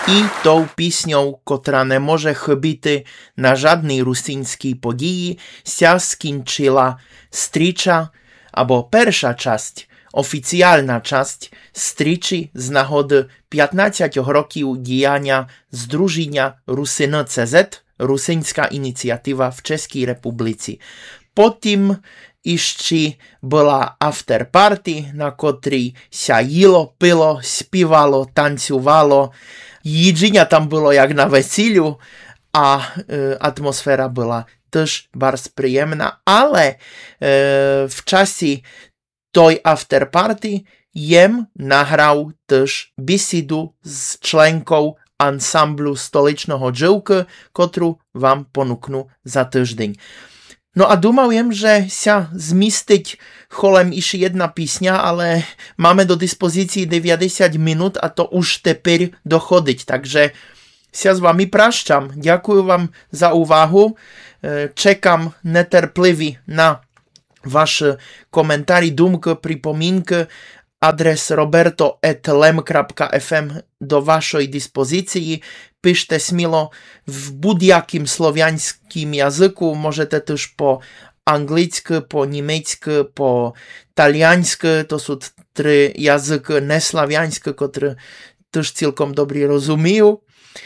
І тою пісню, котра не може хибити на жадній русинській події, ся скінчила стріча, або перша часть, офіціальна часть стрічі з нагоди 15 років діяння Здруження Rusiny.cz, русинська ініціатива в Чеській Републіці. Потім іще була afterparty, на котрій ся їло, пило, співало, танцювало. Їдження там було як на весіллю, а атмосфера була теж bardzo приємна. Але в часі той afterparty jem nagrał też besidu z członką ansamblu Stolicznego Dżółka, którą wam ponuknu za tydzień. No a думałem, że się zmieścić cholem jeszcze jedna pieśnia, ale mamy do dyspozycji 90 minut, a to już teraz dochodzić, także się z wami praszczam. Dziękuję wam za uwagę. Czekam niecierpliwie na wasze komentarze, dumki, przypominki. Adres roberto@lem.fm do waszej dyspozycji. Piszcie śmiało w budjakim słowiańskim języku. Możecie też po angielsku, po niemiecku, po taliańsku. To są 3 języki nieslawiańskie, które też całkiem dobrze rozumieją.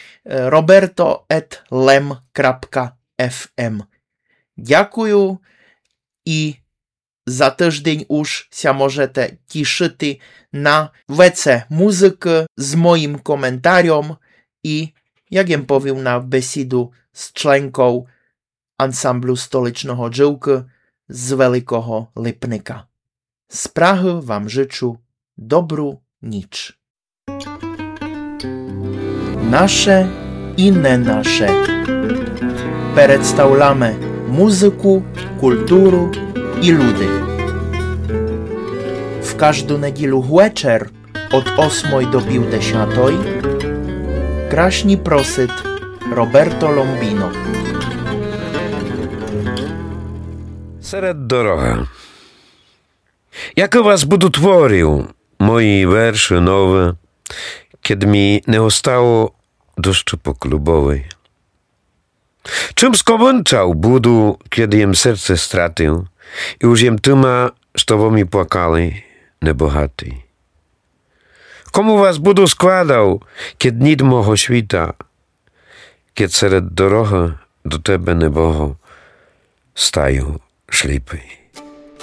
roberto@lem.fm. Dziękuję i za tydzień już się możecie cieszyć na WC muzyki z moim komentarzem i, jak jem powiem, na besidu z członką ansamblu Stolicznego Dżółka z Wielkiego Lipnika. Z Prahy wam życzę dobru nicz. Nasze i nie nasze. Przedstawiamy muzyku, kulturę i ludy. W każdą niedzielę wieczór od 8 do 50 kraśni prosit Roberto Lombino. Серед дорога. Як вас буду творив мої верші нові, kiedy mi nie ostało deszczu poklubowej. Czym skończał budu, kiedy jem serce stratył i już jem tyma, że mi płakali, nebohaty. Komu was budu składał, kiedy nit moho świta, kiedy sered doroga do tebe neboho stają szlipy.